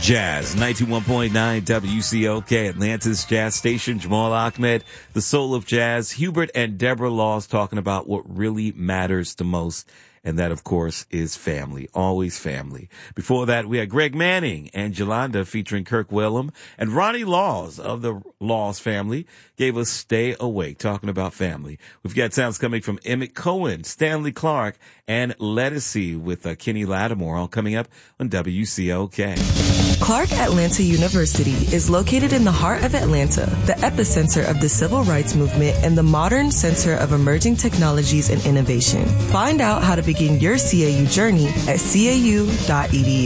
Jazz, 91.9 WCOK, Atlanta's Jazz Station. Jamal Ahmed, the soul of jazz. Hubert and Deborah Laws talking about what really matters the most. And that, of course, is family. Always family. Before that, we had Greg Manning and Yolanda featuring Kirk Whalum. And Ronnie Laws of the Laws family gave us Stay Awake, talking about family. We've got sounds coming from Emmett Cohen, Stanley Clarke, and Lettucey with Kenny Lattimore, all coming up on WCOK. Clark Atlanta University is located in the heart of Atlanta, the epicenter of the civil rights movement and the modern center of emerging technologies and innovation. Find out how to begin your CAU journey at cau.edu.